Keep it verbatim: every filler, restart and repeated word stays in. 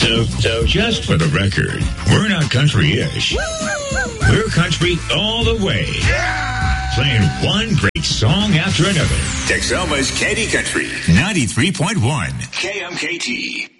So, so just for the record, we're not country-ish. We're country all the way. Playing one great song after another. Texoma's Candy Country, ninety-three point one K M K T.